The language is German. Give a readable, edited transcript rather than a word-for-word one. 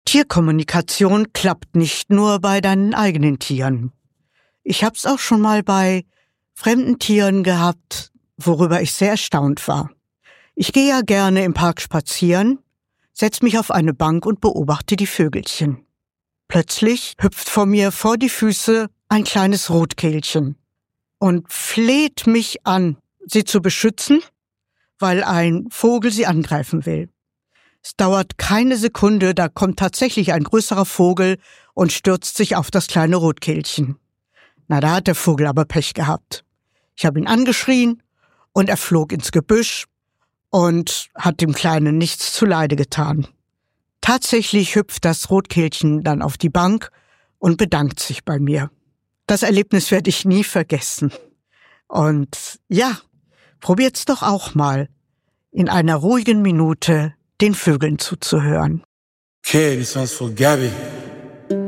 Tierkommunikation klappt nicht nur bei deinen eigenen Tieren. Ich hab's auch schon mal bei fremden Tieren gehabt, worüber ich sehr erstaunt war. Ich gehe ja gerne im Park spazieren, setz mich auf eine Bank und beobachte die Vögelchen. Plötzlich hüpft vor mir vor die Füße ein kleines Rotkehlchen und fleht mich an, sie zu beschützen, weil ein Vogel sie angreifen will. Es dauert keine Sekunde, da kommt tatsächlich ein größerer Vogel und stürzt sich auf das kleine Rotkehlchen. Na, da hat der Vogel aber Pech gehabt. Ich habe ihn angeschrien und er flog ins Gebüsch und hat dem Kleinen nichts zuleide getan. Tatsächlich hüpft das Rotkehlchen dann auf die Bank und bedankt sich bei mir. Das Erlebnis werde ich nie vergessen. Und ja, probiert's doch auch mal, in einer ruhigen Minute den Vögeln zuzuhören. Okay, this one's for Gabby.